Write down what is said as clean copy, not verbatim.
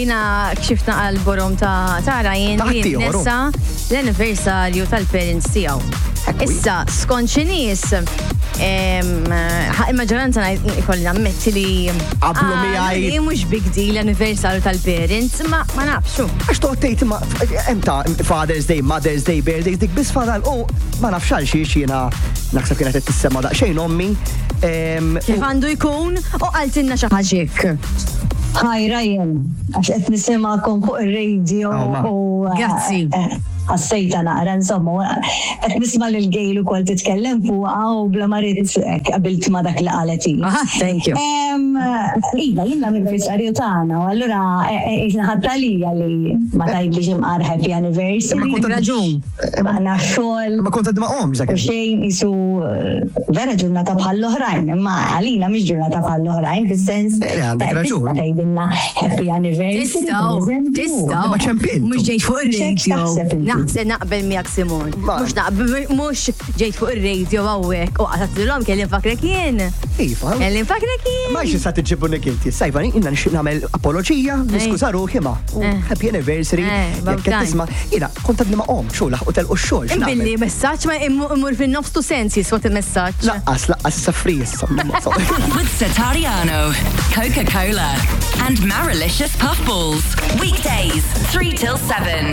jina kxifna għal-borom ta' Ryan li nessa l-anniversarju tal-parents tijaw. Issa, skonċi nis, il-maġġoranza ikolli nammetti li Qablu miegħi. Mhux big deal l-anniversarju tal-parents, ma nafxu. Għax toqtejt ma emta Father's Day, Mother's Day, Birthdays, dik bis fadal, ma nafx għal xiex jiena naħseb kienet qed tissema daqsxejn ommi. Kif għandu jkun u għaltinna xi ħaġek. Hi Ryan, għax qed nisimgħakom fuq ir-radio u Grazzi. ħassejta naqra insomma, qed nisma' lil Gejl ukoll titkellem fuqha u bla marid qabilt ma' dak li qalet hi. Thank you. Iva, jiena mill-anniversarju tagħna, u allura ħadta lija li ma tgħidlix imqar happy anniversary. Raġun. Għandna xogħol. Ma kont ma qomx dak. U xejn isu vera ġurnata bħall-oħrajn, imma għalina mhix ġurnata bħall-oħrajn fis-sens. Għandek raġun. Tgħidilna happy anniversary. Tistgħu. Ma ċempil. Mhux ġejt fuq ir-radio. X'taħseb Naħseb naqbel miegħek Simon. Mhux ġejt fuq ir-radio hawnhekk u qatilhom kelli nfakrek jien. Iva. Kelli nfakrek jien. Ma xi sa tiġibunek inti. Sajba, inna nixtieq nagħmel apoloġija, niskuża ruħi ma. Happy anniversary. Jekk qed tisma' jiena kont għadni ma qom xogħol u telqu x-xogħol. Imbilli messaġġ ma immur fin-nofs tu sensi skont il-messaġġ. Laqqas sa free issa. With Satariano, Coca-Cola, and Marilicious Puffballs. Weekdays, 3 till 7.